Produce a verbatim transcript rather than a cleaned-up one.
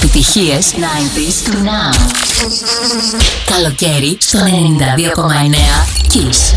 Επιτυχίες ενενήντα του Now. Καλοκαίρι στο ενενήντα δύο κόμμα εννέα Kiss.